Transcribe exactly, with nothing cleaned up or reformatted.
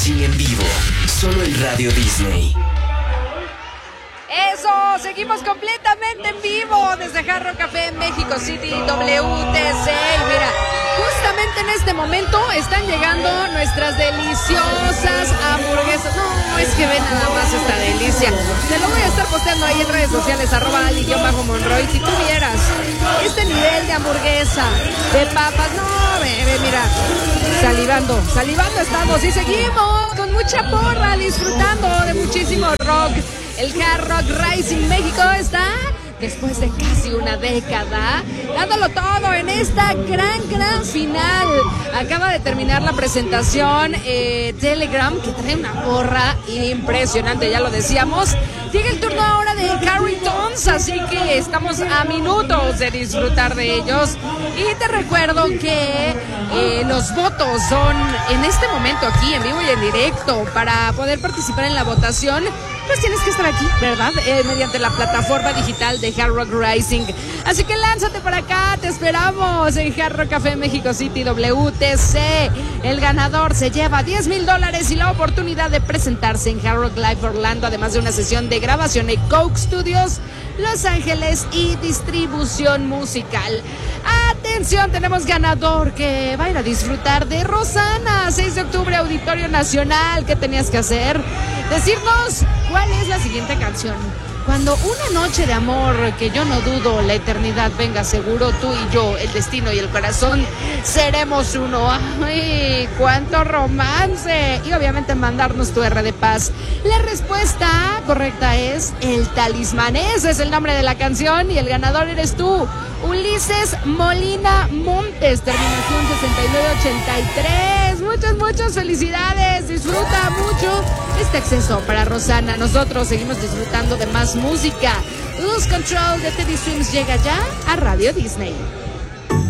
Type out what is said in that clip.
En vivo, solo en Radio Disney. Eso, seguimos completamente en vivo desde Hard Rock Café en México City, W T C. Y mira, justamente en este momento están llegando nuestras deliciosas hamburguesas. No, es que ven nada más esta delicia. Te lo voy a estar posteando ahí en redes sociales, arroba ali-monroy. Si tú vieras este nivel de hamburguesa, de papas, no, ve, ve, mira, salivando, salivando estamos y seguimos con mucha porra, disfrutando de muchísimo rock. El Hard Rock Rising México está, después de casi una década, dándolo todo en esta gran, gran final. Acaba de terminar la presentación eh, Telegram, que trae una porra impresionante, ya lo decíamos. Llega el turno ahora de Carringtons, así que estamos a minutos de disfrutar de ellos. Y te recuerdo que eh, los votos son en este momento aquí, en vivo y en directo. Para poder participar en la votación, pues tienes que estar aquí, ¿verdad? Eh, mediante la plataforma digital de Hard Rock Rising. Así que lánzate para acá, te esperamos en Hard Rock Café México City, W T C. El ganador se lleva diez mil dólares y la oportunidad de presentarse en Hard Rock Live Orlando, además de una sesión de grabación en Coke Studios Los Ángeles y distribución musical. Atención, tenemos ganador que va a ir a disfrutar de Rosana, seis de octubre, Auditorio Nacional. ¿Qué tenías que hacer? Decirnos cuál es la siguiente canción. Cuando una noche de amor, que yo no dudo, la eternidad venga seguro, tú y yo, el destino y el corazón, seremos uno. ¡Ay, cuánto romance! Y obviamente mandarnos tu R de paz. La respuesta correcta es El Talismán. Ese es el nombre de la canción y el ganador eres tú, Ulises Molina Montes, terminación sesenta y nueve ochenta y tres. Muchas, muchas felicidades. Disfruta mucho este acceso para Rosana. Nosotros seguimos disfrutando de más música. Lose Control de Teddy Swims llega ya a Radio Disney.